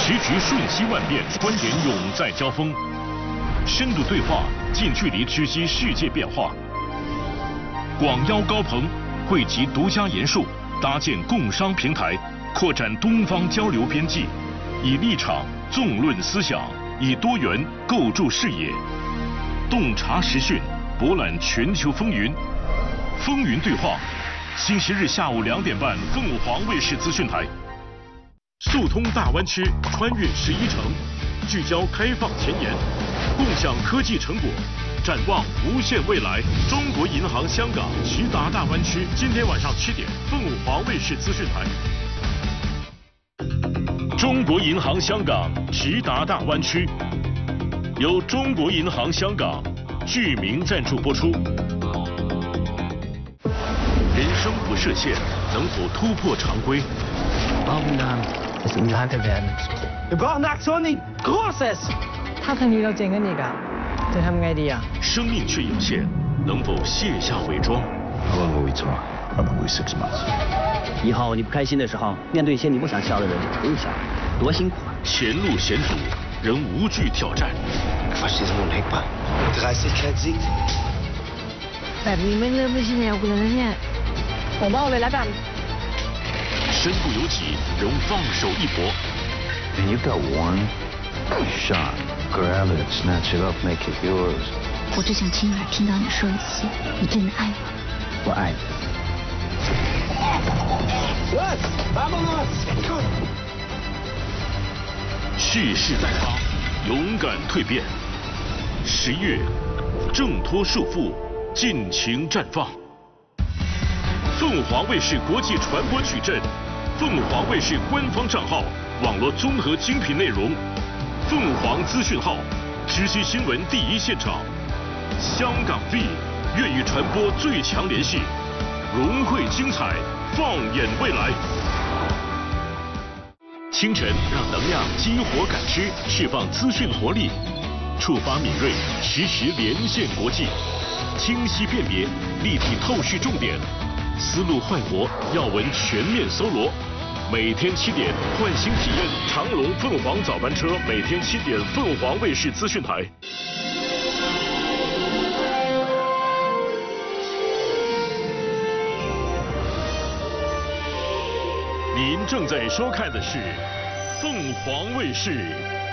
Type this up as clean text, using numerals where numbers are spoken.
时局瞬息万变，观点永在交锋，深度对话，近距离直击世界变化。广邀高朋，汇集独家研述，搭建共商平台，扩展东方交流边际，以立场纵论思想，以多元构筑视野，洞察时讯，博览全球风云。风云对话，星期日下午2点半，凤凰卫视资讯台。速通大湾区，穿越11城，聚焦开放前沿，共享科技成果，展望无限未来。中国银行香港齐达大湾区，今天晚上7点，凤凰卫视资讯台。中国银行香港齐达大湾区，由中国银行香港具名赞助播出。人生不设限，能否突破常规 Inte världen. Det går nattsoning großes. 他肯定要整个你噶，这ทำไงดี啊？ 生命却有限，能否卸下伪装？ How long will we talk? Probably 6 months. 以后你不开心的时候，面对一些你不想笑的人，不用笑，多辛苦啊！ 前路险阻，仍无惧挑战。 Fascism unhackbar. 30 Sieg. แบบนี้ไม่เริ่มไม่ใช่แนวกูแล้วนะเนี่ยผมเอาเลยแล้วกัน身不由己，仍放手一搏。 And you've got one shot. Grab it, snatch it up, make it yours. 我只想亲耳听到你说一次，你真的爱我。 我爱你。 Los, vámonos. 蓄势待发，勇敢蜕变。11月，挣脱束缚，尽情绽放。凤凰卫视国际传播矩阵，凤凰卫视官方账号，网络综合精品内容，凤凰资讯号，直击新闻第一现场。香港 V 粤语传播最强联系，融汇精彩，放眼未来。清晨让能量激活感知，释放资讯活力，触发敏锐，实时连线国际，清晰辨别，立体透视重点。 思路焕活，要闻全面搜罗。每天7点，换新体验长龙凤凰早班车，每天7点，凤凰卫视资讯台。您正在收看的是凤凰卫视